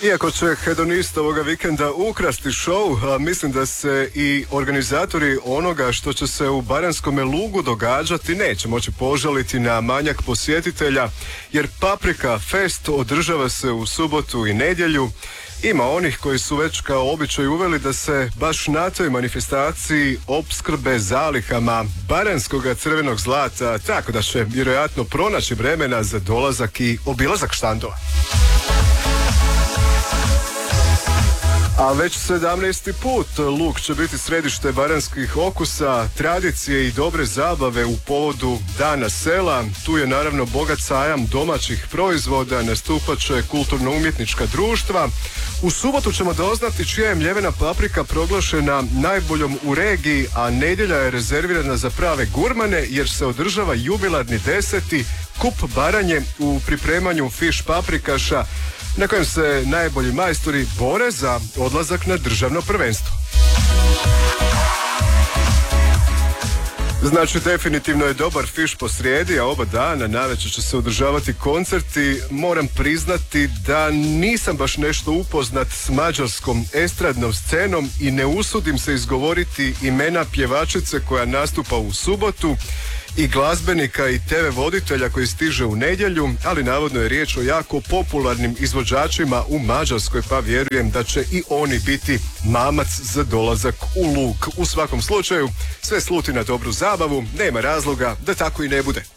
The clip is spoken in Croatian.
Iako će hedonist ovoga vikenda ukrasti show, mislim da se i organizatori onoga što će se u Baranjskome Lugu događati neće moći požaliti na manjak posjetitelja, jer Paprika Fest održava se u subotu i nedjelju. Ima onih koji su već kao običaj uveli da se baš na toj manifestaciji opskrbe zalihama baranjskoga crvenog zlata, tako da će vjerojatno pronaći vremena za dolazak i obilazak štandova. A već 17. put Lug će biti središte baranjskih okusa, tradicije i dobre zabave u povodu Dana sela. Tu je naravno bogat sajam domaćih proizvoda, nastupat će kulturno-umjetnička društva. U subotu ćemo doznati čija je mljevena paprika proglašena najboljom u regiji, a nedjelja je rezervirana za prave gurmane jer se održava jubilarni 10. kup Baranje u pripremanju fiš paprikaša, na kojem se najbolji majstori bore za odlazak na državno prvenstvo. Znači, definitivno je dobar fiš posrijedi, a oba dana navečer će se održavati koncerti. Moram priznati da nisam baš nešto upoznat s mađarskom estradnom scenom i ne usudim se izgovoriti imena pjevačice koja nastupa u subotu i glazbenika i TV voditelja koji stiže u nedjelju, ali navodno je riječ o jako popularnim izvođačima u Mađarskoj, pa vjerujem da će i oni biti mamac za dolazak u Lug. U svakom slučaju, sve sluti na dobru zabavu, nema razloga da tako i ne bude.